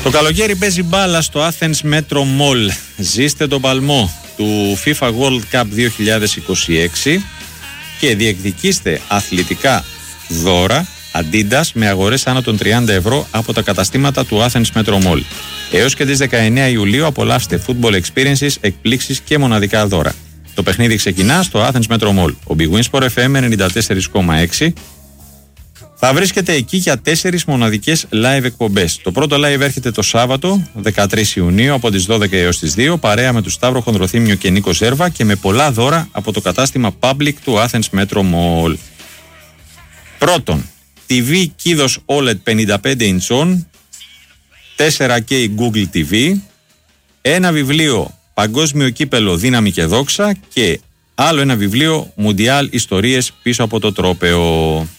Το καλοκαίρι παίζει μπάλα στο Athens Metro Mall. Ζήστε τον παλμό του FIFA World Cup 2026 και διεκδικήστε αθλητικά δώρα Adidas με αγορές άνω των 30 ευρώ από τα καταστήματα του Athens Metro Mall. Έως και τις 19 Ιουλίου απολαύστε football experiences, εκπλήξεις και μοναδικά δώρα. Το παιχνίδι ξεκινά στο Athens Metro Mall. Ο Big Win Sport FM 94,6 θα βρίσκεται εκεί για 4 μοναδικές live εκπομπές. Το πρώτο live έρχεται το Σάββατο 13 Ιουνίου από τις 12 έως τις 2 παρέα με τους Σταύρο Χονδροθύμιο και Νίκο Ζέρβα και με πολλά δώρα από το κατάστημα Public του Athens Metro Mall. Πρώτον, TV Kidos OLED 55 inch 4K Google TV, ένα βιβλίο Παγκόσμιο Κύπελο Δύναμη και Δόξα και άλλο ένα βιβλίο Μουντιάλ Ιστορίες πίσω από το τρόπαιο.